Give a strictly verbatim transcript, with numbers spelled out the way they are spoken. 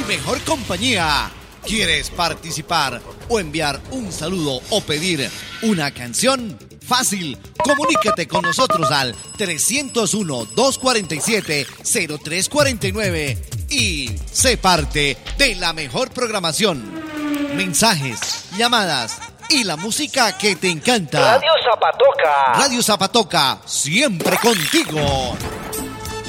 mejor compañía. ¿Quieres participar o enviar un saludo o pedir una canción? Fácil, comunícate con nosotros al trescientos uno, doscientos cuarenta y siete, cero tres cuarenta y nueve y sé parte de la mejor programación. Mensajes, llamadas y la música que te encanta. Radio Zapatoca. Radio Zapatoca, siempre contigo.